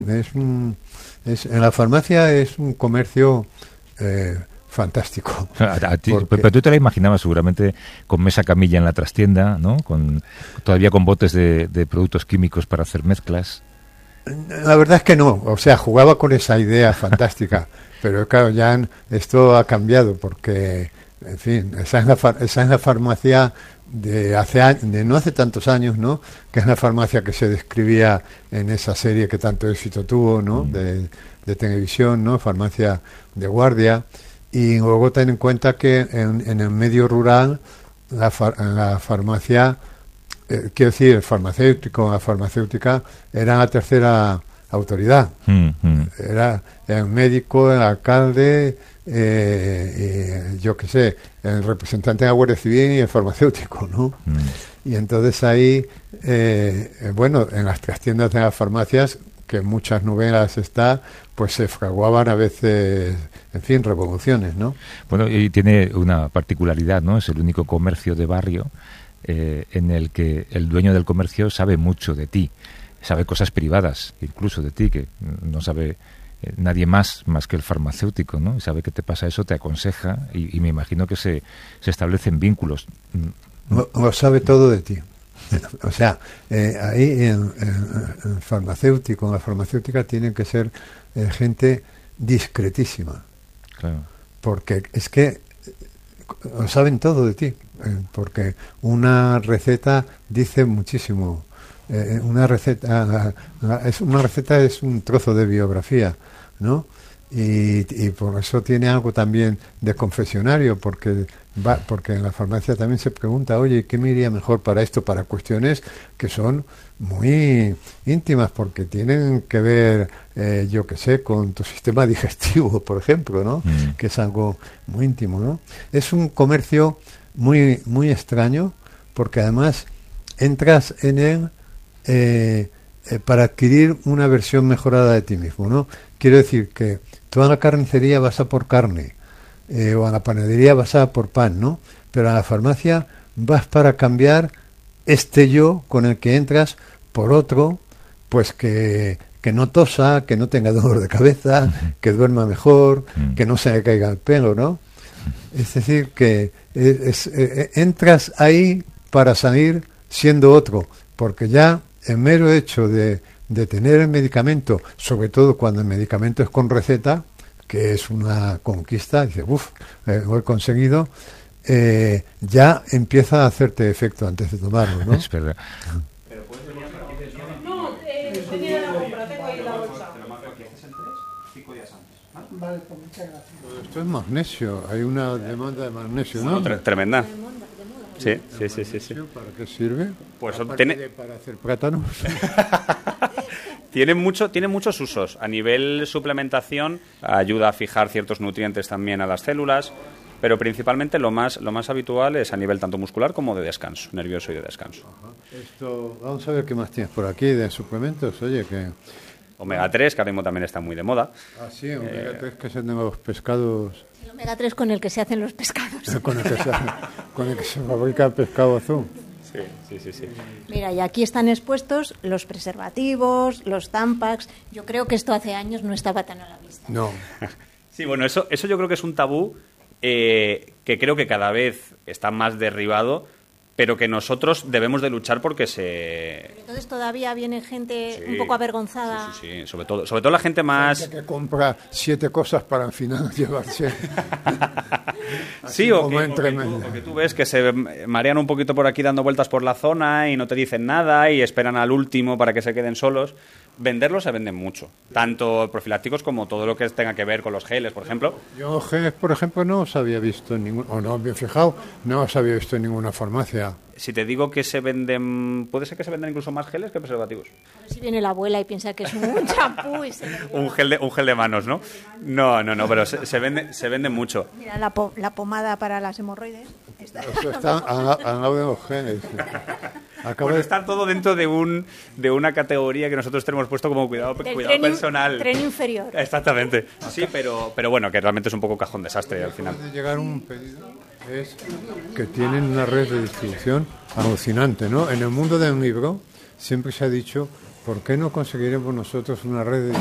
En la farmacia es un comercio fantástico. Pero tú te la imaginabas seguramente con mesa camilla en la trastienda, ¿no? Todavía con botes de productos químicos para hacer mezclas. La verdad es que no, o sea, jugaba con esa idea fantástica, pero claro, esto ha cambiado porque, en fin, esa es la farmacia de no hace tantos años, ¿no? Que es la farmacia que se describía en esa serie que tanto éxito tuvo, ¿no? De televisión, ¿no? Farmacia de guardia. Y luego ten en cuenta que en el medio rural la farmacia, quiero decir, el farmacéutico, la farmacéutica era la tercera autoridad. Era el médico, el alcalde, yo qué sé, el representante de la Guardia Civil y el farmacéutico, ¿no? Y entonces ahí, bueno, en las tiendas de las farmacias, que en muchas novelas está, pues se fraguaban a veces, en fin, revoluciones, ¿no? Bueno, y tiene una particularidad, ¿no? Es el único comercio de barrio en el que el dueño del comercio sabe mucho de ti, sabe cosas privadas, incluso de ti, que no sabe nadie más que el farmacéutico, ¿no? Y sabe que te pasa eso, te aconseja, y me imagino que se establecen vínculos. Lo sabe todo de ti. O sea, ahí en farmacéutico, en la farmacéutica tienen que ser gente discretísima. Claro. Porque es que lo saben todo de ti. Porque una receta dice muchísimo. Una receta es un trozo de biografía, ¿no? Y por eso tiene algo también de confesionario, porque en la farmacia también se pregunta, oye, ¿qué me iría mejor para esto? Para cuestiones que son muy íntimas, porque tienen que ver, yo qué sé, con tu sistema digestivo, por ejemplo, ¿no? Que es algo muy íntimo, ¿no? Es un comercio muy, muy extraño, porque además entras en él para adquirir una versión mejorada de ti mismo, ¿no? Quiero decir que tú a la carnicería vas a por carne, o a la panadería vas a por pan, ¿no? Pero a la farmacia vas para cambiar este yo con el que entras por otro, pues que no tosa, que no tenga dolor de cabeza, que duerma mejor, que no se le caiga el pelo, ¿no? Es decir, que entras ahí para salir siendo otro, porque ya el mero hecho de tener el medicamento, sobre todo cuando el medicamento es con receta, que es una conquista, dice, lo he conseguido, ya empieza a hacerte efecto antes de tomarlo, ¿no? Es verdad. No, tenía la compra, tengo ahí la bolsa. Vale, pues muchas gracias. Esto es magnesio, hay una demanda de magnesio, ¿no? Tremenda. Sí. ¿Para qué sirve? Pues para hacer plátanos. Tiene muchos usos. A nivel suplementación, ayuda a fijar ciertos nutrientes también a las células, pero principalmente lo más habitual es a nivel tanto muscular como de descanso, nervioso y de descanso. Vamos a ver qué más tienes por aquí de suplementos. Oye, que Omega 3, que ahora mismo también está muy de moda. Ah, sí, omega 3, que es el de los pescados. El omega 3 con el que se hacen los pescados. con el que se fabrica el pescado azul. Sí. Mira, y aquí están expuestos los preservativos, los Tampax. Yo creo que esto hace años no estaba tan a la vista. No. Sí, bueno, eso yo creo que es un tabú que creo que cada vez está más derribado, pero que nosotros debemos de luchar porque Pero entonces todavía viene gente un poco avergonzada. Sí, sobre todo la gente más... Gente que compra 7 cosas para al final llevarse... Sí, o que tú ves que se marean un poquito por aquí dando vueltas por la zona y no te dicen nada y esperan al último para que se queden solos. Venderlos se venden mucho, tanto profilácticos como todo lo que tenga que ver con los geles, por ejemplo. Yo geles, por ejemplo, no os había visto en ningún... o no me he fijado, no os había visto en ninguna farmacia. Si te digo que se venden... Puede ser que se venden incluso más geles que preservativos. A ver si viene la abuela y piensa que es un champú y se un gel de manos, ¿no? No, pero se vende mucho. Mira, la pomada para las hemorroides. Está al lado de los geles. Pues está todo dentro de una categoría que nosotros tenemos puesto como cuidado personal. Tren inferior. Exactamente. Sí, pero bueno, que realmente es un poco cajón desastre al final. De llegar un pedido es que tienen una red de distribución alucinante, ¿no? En el mundo del libro siempre se ha dicho ¿por qué no conseguiremos nosotros una red de